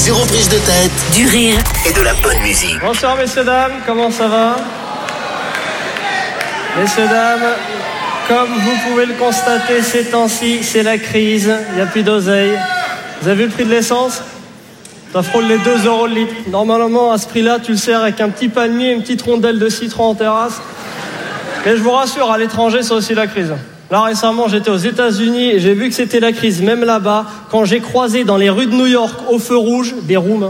Zéro prise de tête, du rire et de la bonne musique. Bonsoir messieurs, dames, comment ça va? Messieurs, dames, comme vous pouvez le constater ces temps-ci, c'est la crise, il n'y a plus d'oseille. Vous avez vu le prix de l'essence? Ça frôle les 2 € le litre. Normalement, à ce prix-là, tu le sers avec un petit palmier, une petite rondelle de citron en terrasse. Mais je vous rassure, à l'étranger, c'est aussi la crise. Là, récemment, j'étais aux États-Unis et j'ai vu que c'était la crise, même là-bas, quand j'ai croisé dans les rues de New York, au feu rouge, des Roumains.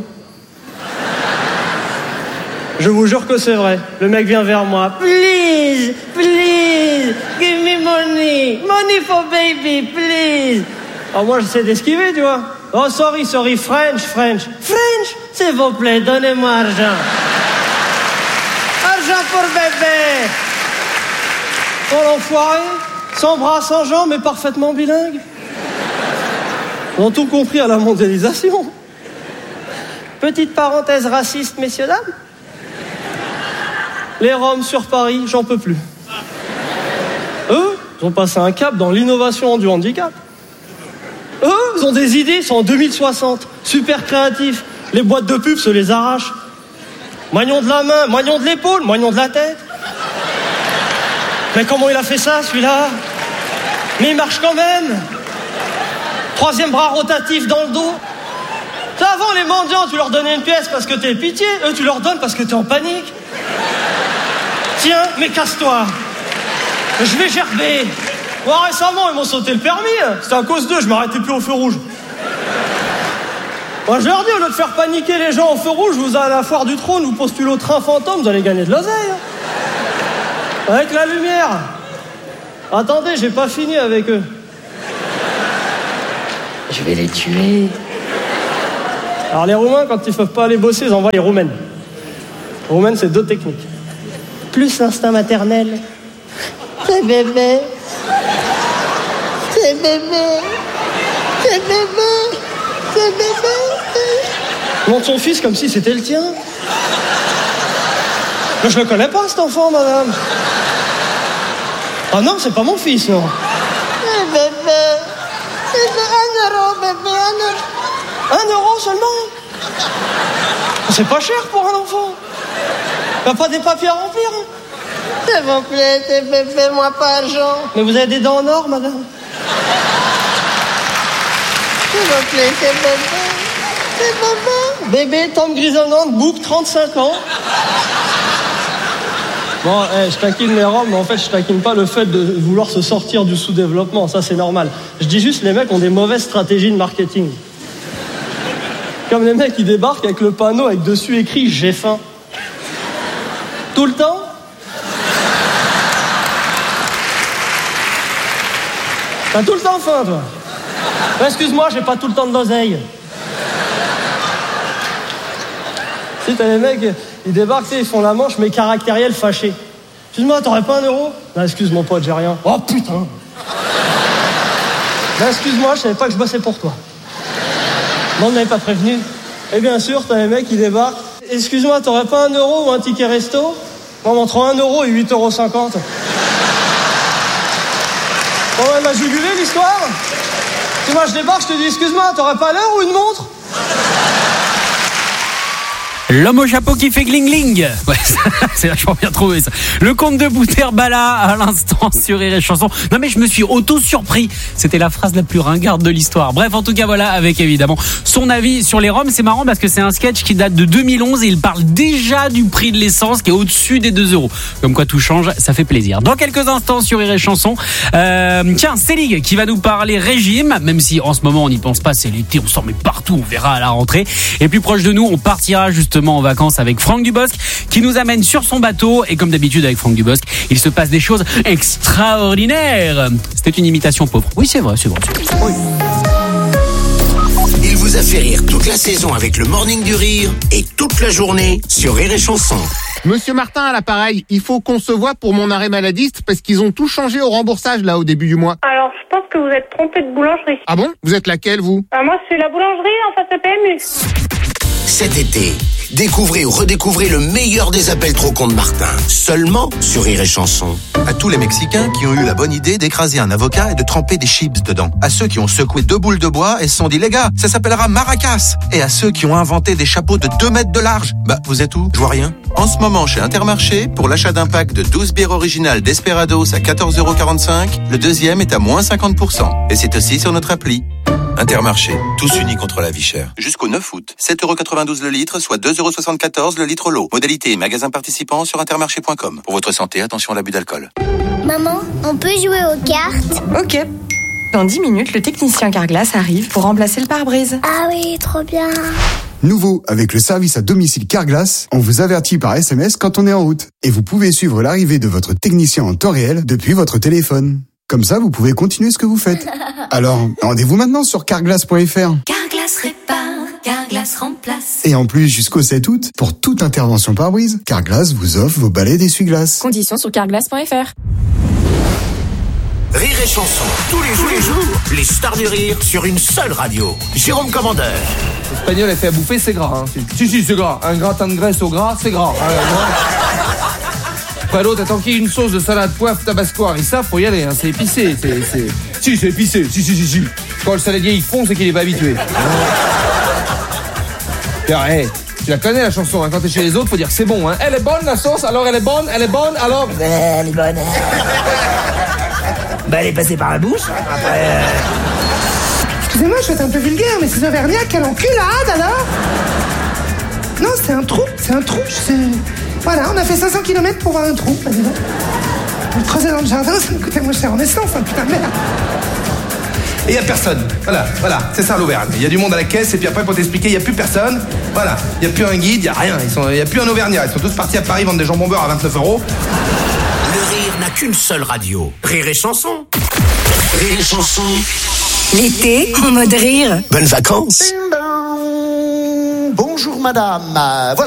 Je vous jure que c'est vrai. Le mec vient vers moi. Please, please, give me money. Money for baby, please. Alors moi, j'essaie d'esquiver, tu vois. Oh, sorry, French. French, s'il vous plaît, donnez-moi argent. Argent pour bébé. Oh, l'enfoiré. Sans bras, sans jambes, mais parfaitement bilingue. Ils ont tout compris à la mondialisation. Petite parenthèse raciste, messieurs, dames. Les Roms sur Paris, j'en peux plus. Eux, ils ont passé un cap dans l'innovation du handicap. Eux, ils ont des idées, ils sont en 2060. Super créatifs. Les boîtes de pub se les arrachent. Moignon de la main, moignon de l'épaule, moignon de la tête. Mais comment il a fait ça, celui-là? Mais il marche quand même. 3e bras rotatif dans le dos. Avant, les mendiants, tu leur donnais une pièce parce que t'es pitié. Eux, tu leur donnes parce que t'es en panique. Tiens, mais casse-toi. Je vais gerber. Moi, récemment, ils m'ont sauté le permis. C'était à cause d'eux, je m'arrêtais plus au feu rouge. Moi, je leur dis, au lieu de faire paniquer les gens au feu rouge, vous allez à la foire du trône, vous postulez au train fantôme, vous allez gagner de l'oseille. Avec la lumière. Attendez, j'ai pas fini avec eux. Je vais les tuer. Alors les Roumains, quand ils peuvent pas aller bosser, ils envoient les Roumaines. Les Roumaines, c'est 2 techniques. Plus l'instinct maternel. C'est bébé. C'est bébé. C'est bébé. C'est bébé. Il montre son fils comme si c'était le tien. Mais je le connais pas, cet enfant, madame. Ah non, c'est pas mon fils, non. Bébé. C'est 1 €, bébé, 1 €. 1 € seulement? C'est pas cher pour un enfant. Y'a pas des papiers à remplir, hein? S'il vous plaît, fais-moi pas argent. Mais vous avez des dents en or, madame? S'il vous plaît, c'est bébé. Bébé, tombe grisonnante, bouc, 35 ans. Bon, je taquine les Roms, mais en fait, je taquine pas le fait de vouloir se sortir du sous-développement. Ça, c'est normal. Je dis juste, les mecs ont des mauvaises stratégies de marketing. Comme les mecs qui débarquent avec le panneau avec dessus écrit « J'ai faim ». Tout le temps. T'as tout le temps faim, toi. Excuse-moi, j'ai pas tout le temps de l'oseille. Si t'as les mecs, ils débarquent, ils font la manche, mais caractériel fâché. Excuse-moi, t'aurais pas 1 €? Non, excuse mon pote, j'ai rien. Oh putain. Non, excuse-moi, je savais pas que je bossais pour toi. Non, on m'avait pas prévenu. Et bien sûr, t'as les mecs qui débarquent. Excuse-moi, t'aurais pas 1 € ou un ticket resto? Moi, entre 1 € et 8,50 €. Bon, elle m'a jugulé l'histoire. Tu vois, je débarque, je te dis, excuse-moi, t'aurais pas l'heure ou une montre? L'homme au chapeau qui fait gling-gling. Ouais, c'est vachement bien trouvé ça. Le conte de Bouterbala à l'instant sur Rire et Chanson. Non mais je me suis auto-surpris. C'était la phrase la plus ringarde de l'histoire. Bref, en tout cas voilà, avec évidemment son avis sur les Roms. C'est marrant parce que c'est un sketch qui date de 2011 et il parle déjà du prix de l'essence qui est au-dessus des 2 €. Comme quoi tout change, ça fait plaisir. Dans quelques instants sur Rire et Chanson, tiens, Célig qui va nous parler régime, même si en ce moment on n'y pense pas, c'est l'été, on s'en met partout, on verra à la rentrée. Et plus proche de nous, on partira justement en vacances avec Franck Dubosc qui nous amène sur son bateau et comme d'habitude avec Franck Dubosc, il se passe des choses extraordinaires. C'était une imitation pauvre. Oui, c'est vrai. Oui. Il vous a fait rire toute la saison avec le Morning du Rire et toute la journée sur Rire et Chanson. Monsieur Martin à l'appareil, il faut qu'on se voit pour mon arrêt maladiste parce qu'ils ont tout changé au remboursage là au début du mois. Alors, je pense que vous êtes trompé de boulangerie. Ah bon? Vous êtes laquelle vous? Moi, c'est la boulangerie en face de PMU. Cet été, découvrez ou redécouvrez le meilleur des appels trop cons de Martin, seulement sur Rire et Chanson. À tous les Mexicains qui ont eu la bonne idée d'écraser un avocat et de tremper des chips dedans. À ceux qui ont secoué 2 boules de bois et se sont dit, les gars, ça s'appellera maracas. Et à ceux qui ont inventé des chapeaux de 2 mètres de large. Bah, vous êtes où? Je vois rien. En ce moment, chez Intermarché, pour l'achat d'un pack de 12 bières originales Desperados à 14,45 €, le deuxième est à moins 50%. Et c'est aussi sur notre appli. Intermarché, tous unis contre la vie chère. Jusqu'au 9 août, 7,92 € le litre, soit 2,74 € le litre l'eau. Modalité et magasin participants sur intermarché.com. Pour votre santé, attention à l'abus d'alcool. Maman, on peut jouer aux cartes? Ok. Dans 10 minutes, le technicien Carglass arrive pour remplacer le pare-brise. Ah oui, trop bien. Nouveau, avec le service à domicile Carglass, on vous avertit par SMS quand on est en route. Et vous pouvez suivre l'arrivée de votre technicien en temps réel depuis votre téléphone. Comme ça, vous pouvez continuer ce que vous faites. Alors, rendez-vous maintenant sur carglass.fr. Carglass répare, Carglass remplace. Et en plus, jusqu'au 7 août, pour toute intervention pare-brise, Carglass vous offre vos balais d'essuie-glace. Conditions sur carglass.fr. Rire et chanson, tous les jours, les stars du rire sur une seule radio. Jérôme Commandeur. L'espagnol est fait à bouffer, c'est gras. Hein. Si, c'est gras. Un gratin de graisse au gras, c'est gras. Après l'autre, attends qu'il y ait une sauce de salade, poivre, tabasco, harissa, faut y aller, hein. C'est épicé. Si, c'est épicé. Si. Quand le saladier il fond, c'est qu'il est pas habitué. Hey, tu la connais la chanson, hein. Quand t'es chez les autres, faut dire c'est bon, hein. Elle est bonne la sauce, alors elle est bonne, alors. Elle est bonne. Bah elle est passée par la bouche. Après. Excusez-moi, je vais être un peu vulgaire, mais ces Auvergnats, quelle enculade alors. Non, c'est un trou. Voilà, on a fait 500 km pour voir un trou. Bah, dis donc. On creusait dans le jardin, ça me coûtait moins cher en essence, hein, putain de merde. Et il n'y a personne. Voilà, c'est ça l'Auvergne. Il y a du monde à la caisse et puis après pour t'expliquer, il n'y a plus personne. Voilà, il n'y a plus un guide, il n'y a rien. Il n'y a plus un Auvergnat. Ils sont tous partis à Paris vendre des jambons beurre à 29 €. Le rire n'a qu'une seule radio. Rire et chanson. Rire et chanson. L'été, en mode rire. Bonnes vacances. Bonjour madame. Voilà.